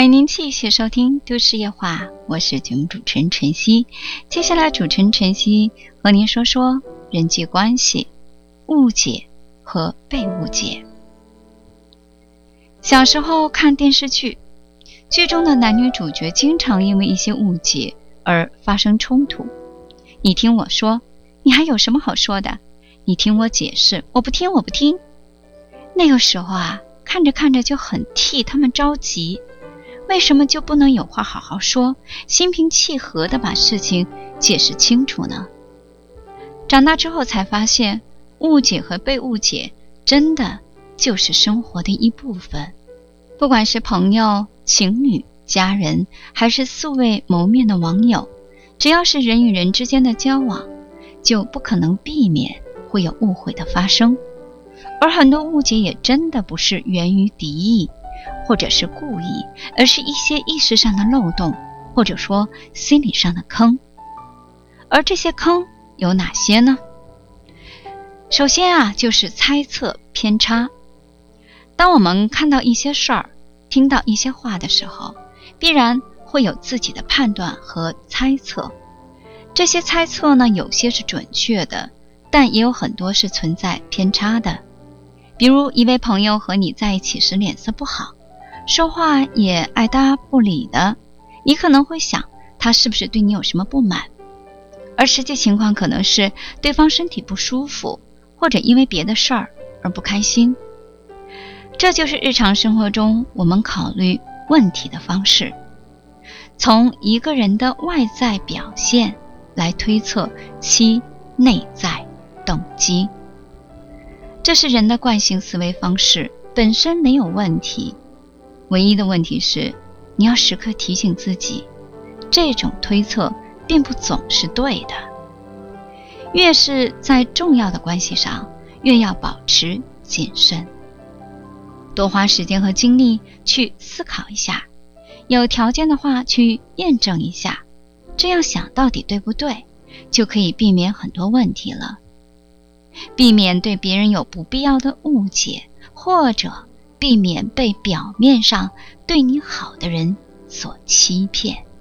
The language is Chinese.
欢迎您继续收听都市夜话，我是节目主持人晨曦。接下来主持人晨曦和您说说人际关系、误解和被误解。小时候看电视剧，剧中的男女主角经常因为一些误解而发生冲突。你听我说，你还有什么好说的？你听我解释，我不听。那个时候看着看着就很替他们着急，为什么就不能有话好好说，心平气和地把事情解释清楚呢？长大之后才发现，误解和被误解真的就是生活的一部分。不管是朋友、情侣、家人，还是素未谋面的网友，只要是人与人之间的交往，就不可能避免会有误会的发生。而很多误解也真的不是源于敌意或者是故意，而是一些意识上的漏洞，或者说心理上的坑。而这些坑有哪些呢？首先就是猜测偏差。当我们看到一些事儿，听到一些话的时候，必然会有自己的判断和猜测。这些猜测呢，有些是准确的，但也有很多是存在偏差的。比如一位朋友和你在一起时脸色不好，说话也爱答不理的，你可能会想他是不是对你有什么不满，而实际情况可能是对方身体不舒服，或者因为别的事儿而不开心。这就是日常生活中我们考虑问题的方式，从一个人的外在表现来推测其内在动机。这是人的惯性思维方式，本身没有问题，唯一的问题是你要时刻提醒自己，这种推测并不总是对的。越是在重要的关系上，越要保持谨慎，多花时间和精力去思考一下，有条件的话去验证一下，这样想到底对不对，就可以避免很多问题了。避免对别人有不必要的误解，或者避免被表面上对你好的人所欺骗。